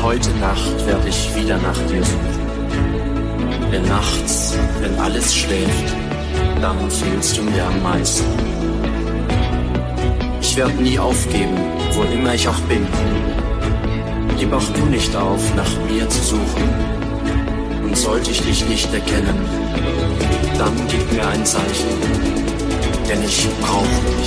heute Nacht werde ich wieder nach dir suchen. Denn nachts, wenn alles schläft, dann fehlst du mir am meisten. Ich werde nie aufgeben, wo immer ich auch bin. Gib auch du nicht auf, nach mir zu suchen. Und sollte ich dich nicht erkennen, dann gib mir ein Zeichen, denn ich brauche dich.